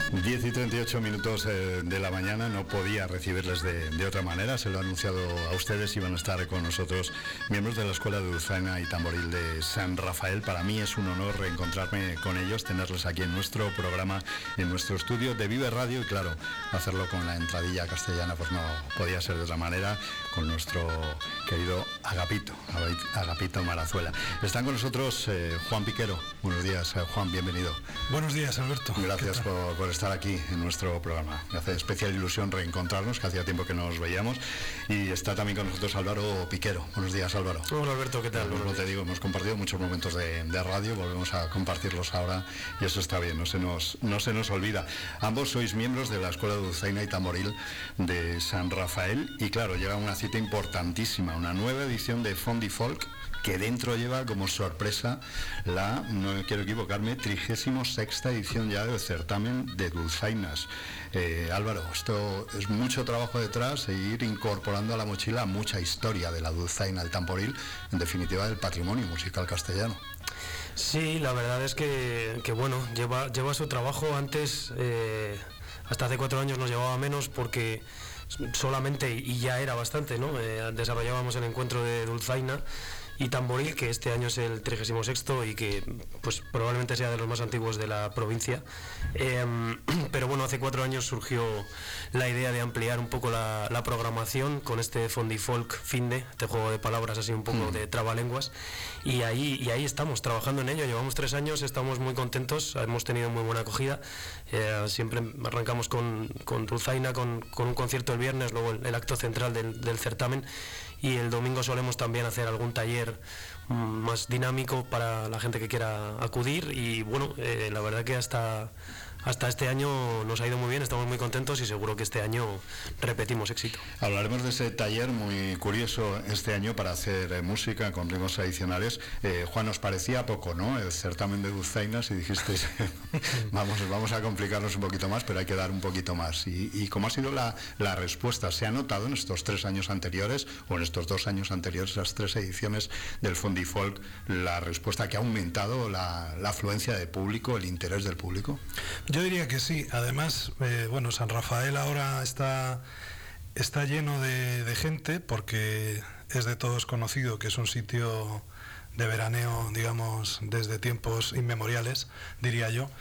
10:38 de la mañana, no podía recibirles de otra manera. Se lo he anunciado a ustedes, iban a estar con nosotros miembros de la Escuela de Dulzaina y Tamboril de San Rafael. Para mí es un honor reencontrarme con ellos, tenerles aquí en nuestro programa, en nuestro estudio de Vive Radio, y claro, hacerlo con la entradilla castellana pues no podía ser de otra manera, con nuestro querido Agapito Marazuela. Están con nosotros Juan Piquero. Buenos días, Juan, bienvenido. Buenos días, Alberto. Gracias por estar aquí en nuestro programa. Me hace especial ilusión reencontrarnos, que hacía tiempo que no nos veíamos. Y está también con nosotros Álvaro Piquero. Buenos días, Álvaro. Hola, Alberto, ¿qué tal? Como te digo, hemos compartido muchos momentos de radio, volvemos a compartirlos ahora y eso está bien, no se nos olvida. Ambos sois miembros de la Escuela de Dulzaina y Tamboril de San Rafael y claro, llega una cita importantísima, una nueva edición de Fondi Folk, que dentro lleva como sorpresa la, no quiero equivocarme, 36ª edición ya del certamen de dulzainas. Álvaro, esto es mucho trabajo detrás e ir incorporando a la mochila mucha historia de la dulzaina, el tamboril, en definitiva del patrimonio musical castellano. Sí, la verdad es que bueno, lleva su trabajo. Antes, hasta hace 4 años nos llevaba menos porque solamente, y ya era bastante, ¿no? Desarrollábamos el encuentro de dulzaina y tamboril, que este año es el 36º y que pues probablemente sea de los más antiguos de la provincia. Pero bueno, hace 4 años surgió la idea de ampliar un poco la programación con este Fondi Folk Finde, este juego de palabras así un poco de trabalenguas, y ahí estamos trabajando en ello. Llevamos 3 años, estamos muy contentos, hemos tenido muy buena acogida. Siempre arrancamos con dulzaina, con un concierto el viernes, luego el acto central del certamen, y el domingo solemos también hacer algún taller más dinámico para la gente que quiera acudir. Y bueno, la verdad que hasta este año nos ha ido muy bien, estamos muy contentos y seguro que este año repetimos éxito. Hablaremos de ese taller muy curioso este año para hacer música con ritmos tradicionales. Juan, os parecía poco, ¿no? El certamen de dulzainas y dijisteis vamos a complicarnos un poquito más, pero hay que dar un poquito más. ¿Y cómo ha sido la respuesta? ¿Se ha notado en estos 3 años anteriores o en estos 2 años anteriores, las 3 ediciones del Fondi Folk, la respuesta que ha aumentado la afluencia de público, el interés del público? Yo diría que sí. Además, bueno, San Rafael ahora está lleno de gente porque es de todos conocido que es un sitio de veraneo, digamos, desde tiempos inmemoriales, diría yo.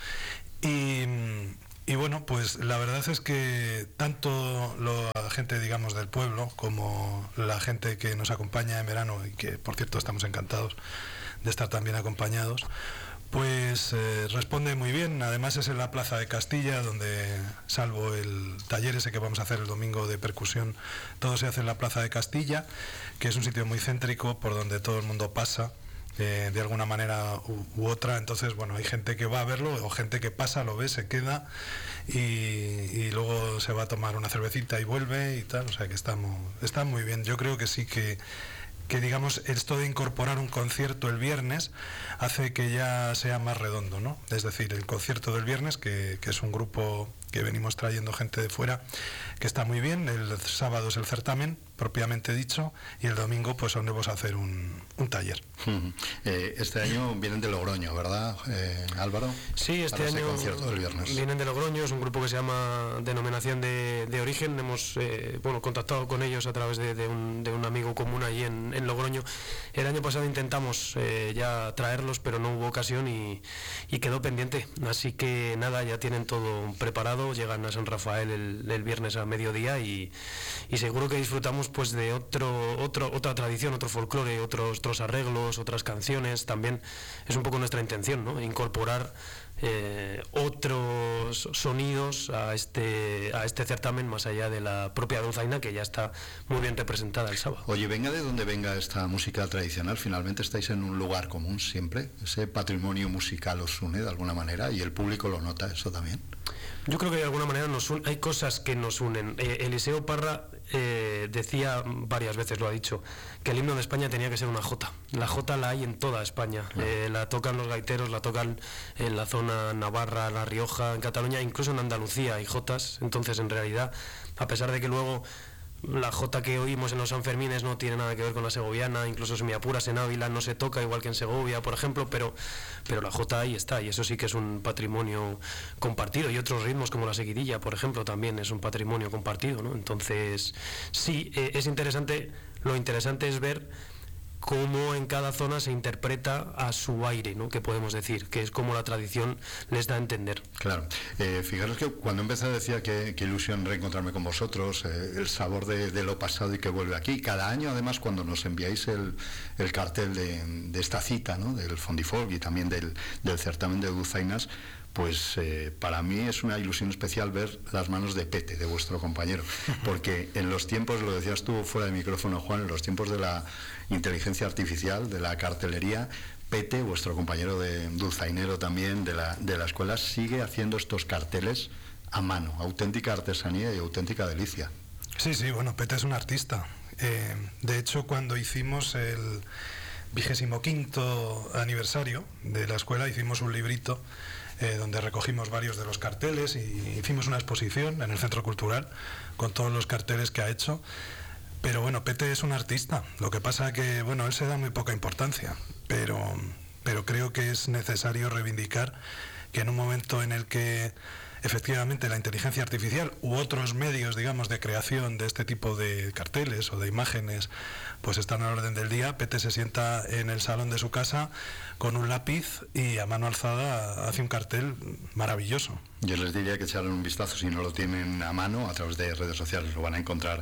Y bueno, pues la verdad es que tanto la gente, digamos, del pueblo como la gente que nos acompaña en verano, y que por cierto estamos encantados de estar también acompañados, pues responde muy bien. Además es en la Plaza de Castilla, donde, salvo el taller ese que vamos a hacer el domingo de percusión, todo se hace en la Plaza de Castilla, que es un sitio muy céntrico por donde todo el mundo pasa de alguna manera u otra. Entonces, bueno, hay gente que va a verlo o gente que pasa, lo ve, se queda y luego se va a tomar una cervecita y vuelve y tal. O sea que está muy bien. Yo creo que sí que digamos, esto de incorporar un concierto el viernes hace que ya sea más redondo, ¿no? Es decir, el concierto del viernes, que es un grupo que venimos trayendo gente de fuera, que está muy bien. El sábado es el certamen, propiamente dicho, y el domingo pues vamos a hacer un taller. Este año vienen de Logroño, ¿verdad, Álvaro? Sí, este año concierto del viernes vienen de Logroño, es un grupo que se llama Denominación de Origen. Hemos contactado con ellos a través de un amigo común allí en Logroño. El año pasado intentamos ya traerlos, pero no hubo ocasión y quedó pendiente. Así que nada, ya tienen todo preparado, llegan a San Rafael el viernes a mediodía y seguro que disfrutamos pues de otra tradición, otro folclore, otros arreglos, otras canciones. También es un poco nuestra intención, ¿no? Incorporar otros sonidos a este certamen, más allá de la propia dulzaina, que ya está muy bien representada el sábado. Oye, venga de donde venga esta música tradicional, finalmente estáis en un lugar común siempre. Ese patrimonio musical os une de alguna manera y el público lo nota, eso también. Yo creo que de alguna manera hay cosas que nos unen. Eliseo Parra decía varias veces, lo ha dicho, que el himno de España tenía que ser una jota. La jota la hay en toda España. La tocan los gaiteros, la tocan en la zona Navarra, La Rioja, en Cataluña, incluso en Andalucía hay jotas. Entonces, en realidad, a pesar de que luego La jota que oímos en los Sanfermines no tiene nada que ver con la segoviana, incluso si me apuras en Ávila no se toca igual que en Segovia, por ejemplo, pero la jota ahí está, y eso sí que es un patrimonio compartido, y otros ritmos como la seguidilla, por ejemplo, también es un patrimonio compartido, ¿no? Entonces, sí, es interesante, lo interesante es ver cómo en cada zona se interpreta a su aire, ¿no? Que podemos decir, que es como la tradición les da a entender. Claro, fijaros que cuando empecé decía que ilusión reencontrarme con vosotros, el sabor de lo pasado y que vuelve aquí. Cada año, además, cuando nos enviáis el cartel de esta cita, ¿no? Del Fondifolk y también del certamen de dulzainas, pues para mí es una ilusión especial ver las manos de Pete, de vuestro compañero, porque en los tiempos, lo decías tú fuera de micrófono, Juan, en los tiempos de la inteligencia artificial, de la cartelería, Pete, vuestro compañero de dulzainero también de la escuela, sigue haciendo estos carteles a mano, auténtica artesanía y auténtica delicia. Sí, bueno, Pete es un artista. De hecho, cuando hicimos el 25º aniversario de la escuela, hicimos un librito donde recogimos varios de los carteles y hicimos una exposición en el Centro Cultural con todos los carteles que ha hecho. Pero bueno, Pete es un artista. Lo que pasa que, bueno, él se da muy poca importancia, pero creo que es necesario reivindicar que en un momento en el que efectivamente la inteligencia artificial u otros medios, digamos, de creación de este tipo de carteles o de imágenes, pues están al orden del día, Pete se sienta en el salón de su casa con un lápiz y a mano alzada hace un cartel maravilloso. Yo les diría que echaran un vistazo si no lo tienen a mano a través de redes sociales, lo van a encontrar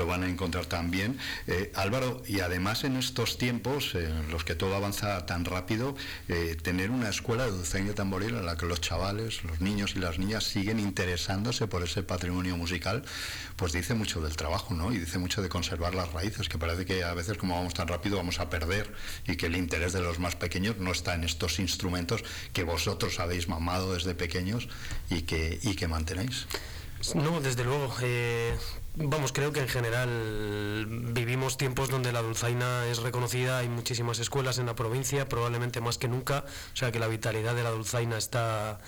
también. Álvaro, y además en estos tiempos en los que todo avanza tan rápido, tener una escuela de dulzaina y tamboril en la que los chavales, los niños y las niñas siguen interesándose por ese patrimonio musical, pues dice mucho del trabajo, ¿no? Y dice mucho de conservar las raíces, que parece que a veces como vamos tan rápido vamos a perder, y que el interés de los más pequeños no está en estos instrumentos que vosotros habéis mamado desde pequeños y que mantenéis. No, desde luego. Vamos, creo que en general vivimos tiempos donde la dulzaina es reconocida, hay muchísimas escuelas en la provincia, probablemente más que nunca, o sea que la vitalidad de la dulzaina está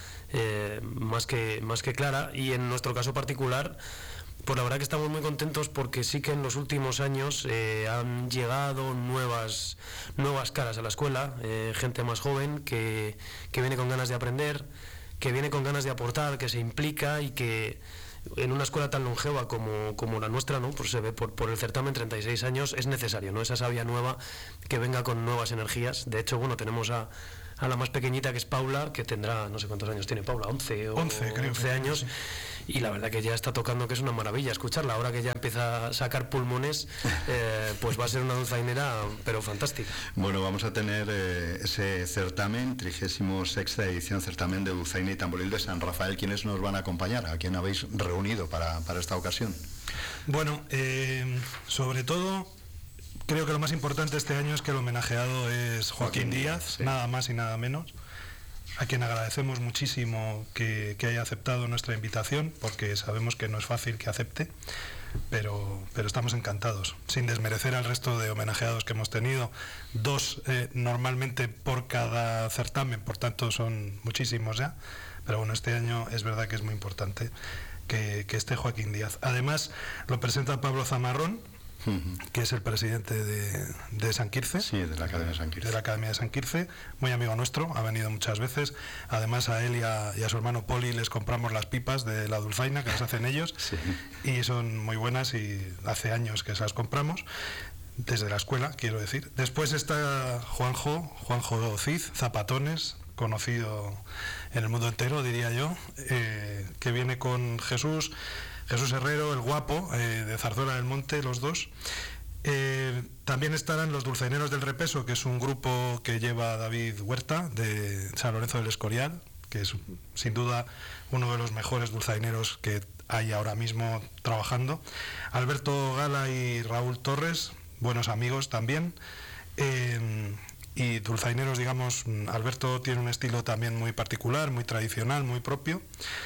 más que clara, y en nuestro caso particular, pues la verdad que estamos muy contentos porque sí que en los últimos años han llegado nuevas caras a la escuela, gente más joven que viene con ganas de aprender, que viene con ganas de aportar, que se implica, y que en una escuela tan longeva como la nuestra, ¿no? Pues se ve por el certamen 36 años, es necesario, ¿no? Esa savia nueva que venga con nuevas energías. De hecho, bueno, tenemos a la más pequeñita, que es Paula, que tendrá, no sé cuántos años tiene Paula, 11 años, y la verdad que ya está tocando, que es una maravilla escucharla. Ahora que ya empieza a sacar pulmones, pues va a ser una dulzainera, pero fantástica. Bueno, vamos a tener ese certamen, 36ª edición, certamen de dulzaina y tamboril de San Rafael. ¿Quiénes nos van a acompañar? ¿A quién habéis reunido para esta ocasión? Bueno, sobre todo, creo que lo más importante este año es que el homenajeado es Joaquín Díaz, sí. Nada más y nada menos, a quien agradecemos muchísimo que haya aceptado nuestra invitación, porque sabemos que no es fácil que acepte, pero estamos encantados, sin desmerecer al resto de homenajeados que hemos tenido, 2 normalmente por cada certamen, por tanto son muchísimos ya, pero bueno, este año es verdad que es muy importante que esté Joaquín Díaz. Además, lo presenta Pablo Zamarrón, que es el presidente de San Quirce. Sí, de la Academia de San Quirce. De la Academia de San Quirce, muy amigo nuestro, ha venido muchas veces. Además, a él y a su hermano Poli les compramos las pipas de la dulzaina que las hacen ellos, sí. Y son muy buenas, y hace años que se las compramos, desde la escuela, quiero decir. Después está Juanjo Cid, Zapatones, conocido en el mundo entero, diría yo, que viene con Jesús Herrero, el guapo, de Zarzuela del Monte, los dos. También estarán los Dulzaineros del Repeso, que es un grupo que lleva David Huerta, de San Lorenzo del Escorial, que es sin duda uno de los mejores dulzaineros que hay ahora mismo trabajando. Alberto Gala y Raúl Torres, buenos amigos también. Y dulzaineros, digamos, Alberto tiene un estilo también muy particular, muy tradicional, muy propio.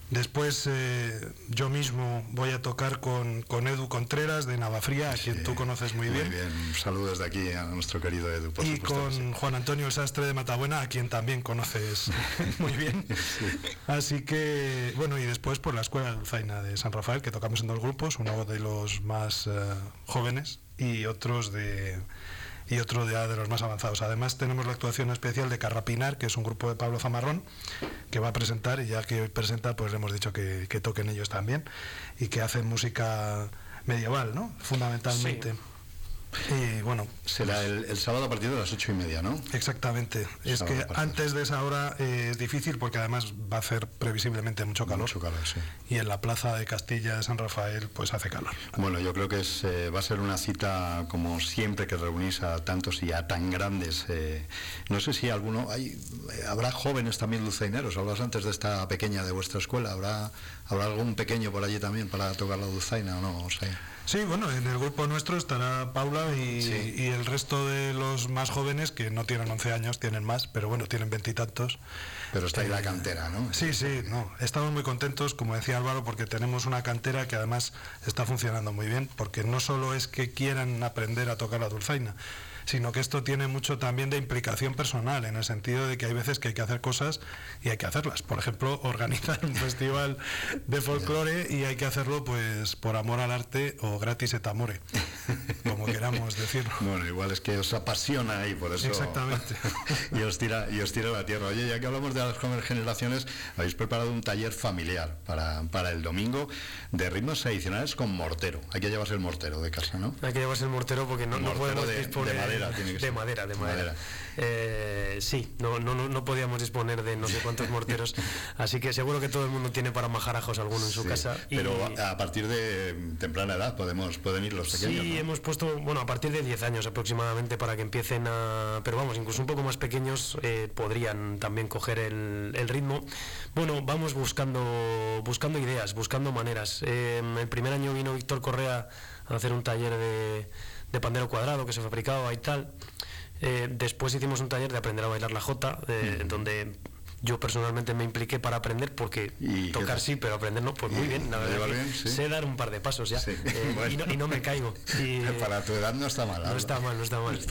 Después yo mismo voy a tocar con Edu Contreras de Navafría, a quien tú conoces muy bien. Muy bien, saludos de aquí a nuestro querido Edu, por supuesto. Y con Juan Antonio el Sastre de Matabuena, a quien también conoces muy bien. Sí. Así que, bueno, y después por la Escuela de Dulzaina de San Rafael, que tocamos en 2 grupos, uno de los más jóvenes y otro de los más avanzados. Además tenemos la actuación especial de Carrapinar, que es un grupo de Pablo Zamarrón, que va a presentar, y ya que hoy presenta, pues le hemos dicho que toquen ellos también, y que hacen música medieval, ¿no? Fundamentalmente. Sí. Y bueno, será pues, el sábado a partir de las 8:30, ¿no? Exactamente. Es que antes de esa hora es difícil, porque además va a hacer previsiblemente mucho calor. Mucho calor, sí. Y en la plaza de Castilla de San Rafael pues hace calor. Bueno, yo creo que va a ser una cita, como siempre, que reunís a tantos y a tan grandes. No sé si habrá jóvenes también dulzaineros. Hablas antes de esta pequeña de vuestra escuela. ¿Habrá algún pequeño por allí también para tocar la dulzaina o no? O sea, sí, bueno, en el grupo nuestro estará Paula y el resto de los más jóvenes, que no tienen 11 años, tienen más, pero bueno, tienen 20 y tantos. Pero está ahí la cantera, ¿no? Sí, no. Estamos muy contentos, como decía Álvaro, porque tenemos una cantera que además está funcionando muy bien, porque no solo es que quieran aprender a tocar la dulzaina, sino que esto tiene mucho también de implicación personal, en el sentido de que hay veces que hay que hacer cosas y hay que hacerlas. Por ejemplo, organizar un festival de folclore y hay que hacerlo pues por amor al arte o gratis et amore, como queramos decirlo. Bueno, igual es que os apasiona y por eso... Exactamente. y os tira a la tierra. Oye, ya que hablamos de las jóvenes generaciones, habéis preparado un taller familiar para el domingo de ritmos tradicionales con mortero. Hay que llevarse el mortero de casa, ¿no? Hay que llevarse el mortero porque no podemos disponer... De madera. Tiene que ser. De madera. Sí, no podíamos disponer de no sé cuántos morteros, así que seguro que todo el mundo tiene para majar ajos alguno en su casa. Pero a partir de temprana edad pueden ir los pequeños. Sí, ¿no? Hemos puesto, a partir de 10 años aproximadamente, para que empiecen pero vamos, incluso un poco más pequeños podrían también coger el ritmo. Bueno, vamos buscando ideas, buscando maneras. El primer año vino Víctor Correa a hacer un taller de pandero cuadrado que se fabricaba y tal. Después hicimos un taller de aprender a bailar la jota, donde yo personalmente me impliqué para aprender, porque tocar sí, pero aprender no. Pues muy bien, la verdad que bien, sí. Sé dar un par de pasos ya, bueno. y no me caigo. Para tu edad no está mal. No está mal.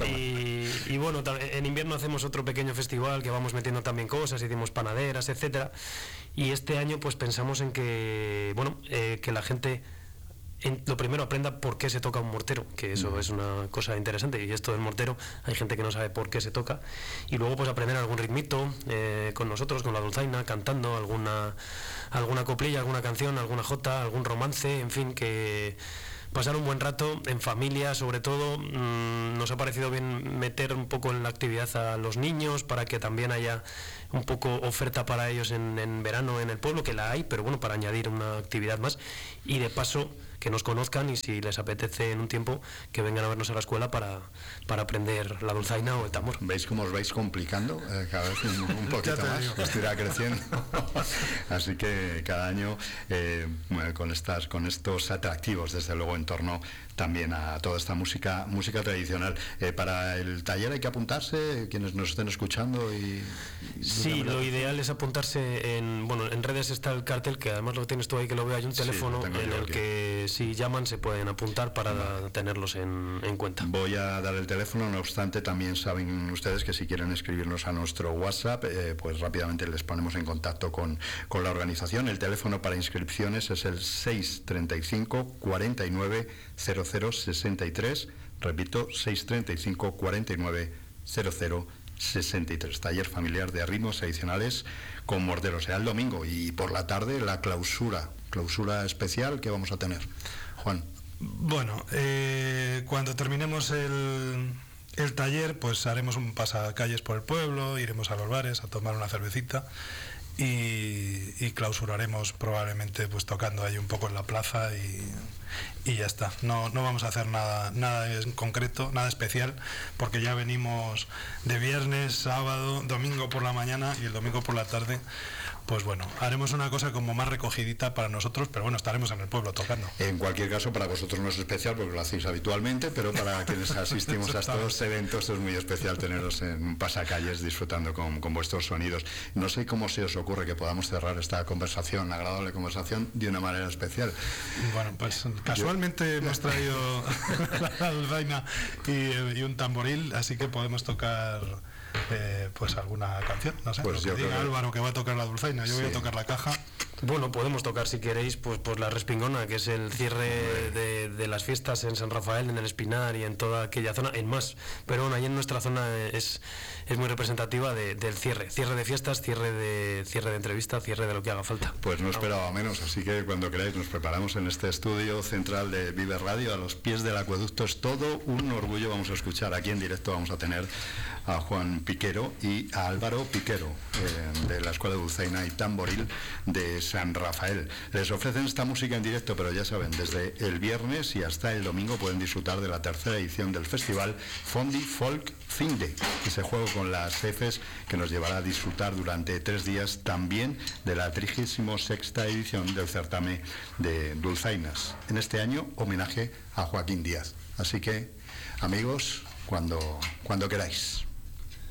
Y bueno, en invierno hacemos otro pequeño festival que vamos metiendo también cosas, hicimos panaderas, etcétera. Y este año pues pensamos en que, que la gente... lo primero aprenda por qué se toca un mortero, que eso es una cosa interesante, y esto del mortero hay gente que no sabe por qué se toca, y luego pues aprender algún ritmito con nosotros, con la dulzaina, cantando alguna coplilla, alguna canción, alguna jota, algún romance, en fin, que pasar un buen rato en familia. Sobre todo nos ha parecido bien meter un poco en la actividad a los niños, para que también haya un poco oferta para ellos en verano en el pueblo, que la hay, pero bueno, para añadir una actividad más, y de paso que nos conozcan, y si les apetece en un tiempo, que vengan a vernos a la escuela para aprender la dulzaina o el tambor. ¿Veis cómo os vais complicando? Cada vez un poquito más, os irá creciendo. Así que cada año con estos atractivos, desde luego, en torno también a toda esta música tradicional. Para el taller hay que apuntarse, quienes nos estén escuchando. Sí, lo ideal es apuntarse en redes. Está el cartel, que además lo tienes tú ahí, que lo veo. Hay un teléfono en el que si llaman se pueden apuntar para tenerlos en cuenta. Voy a dar el teléfono, no obstante también saben ustedes que si quieren escribirnos a nuestro WhatsApp, pues rápidamente les ponemos en contacto con la organización. El teléfono para inscripciones es el 635 49 00 63, repito, 635 49 00 63. Taller familiar de ritmos tradicionales con mortero. Será el domingo, y por la tarde la clausura especial que vamos a tener. Juan. Bueno, cuando terminemos el taller, pues haremos un pasacalles por el pueblo, iremos a los bares a tomar una cervecita y clausuraremos probablemente pues tocando ahí un poco en la plaza y ya está. No vamos a hacer nada en concreto, nada especial, porque ya venimos de viernes, sábado, domingo por la mañana y el domingo por la tarde pues bueno, haremos una cosa como más recogidita para nosotros, pero bueno, estaremos en el pueblo tocando. En cualquier caso, para vosotros no es especial porque lo hacéis habitualmente, pero para quienes asistimos a estos eventos es muy especial teneros en pasacalles disfrutando con vuestros sonidos. No sé cómo se os ocurre que podamos cerrar esta conversación, agradable conversación, de una manera especial. Bueno, pues casualmente hemos traído la dulzaina y un tamboril, así que podemos tocar pues alguna canción, no sé, pues lo que diga Álvaro, que va a tocar la dulzaina, yo voy a tocar la caja. Bueno, podemos tocar, si queréis, pues la Respingona, que es el cierre de las fiestas en San Rafael, en el Espinar y en toda aquella zona, en más. Pero bueno, ahí en nuestra zona es muy representativa del cierre de fiestas, cierre de entrevista, cierre de lo que haga falta. Pues no esperaba menos, así que cuando queráis nos preparamos en este estudio central de Vive Radio, a los pies del acueducto. Es todo un orgullo. Vamos a escuchar aquí en directo, vamos a tener a Juan Piquero y a Álvaro Piquero, de la Escuela de Dulzaina y Tamboril de San Rafael. Les ofrecen esta música en directo, pero ya saben, desde el viernes y hasta el domingo pueden disfrutar de la tercera edición del festival Fondi Folk Finde, que se juega con las Fs, que nos llevará a disfrutar durante 3 días también de la 36ª edición del certamen de dulzainas. En este año, homenaje a Joaquín Díaz. Así que, amigos, cuando queráis.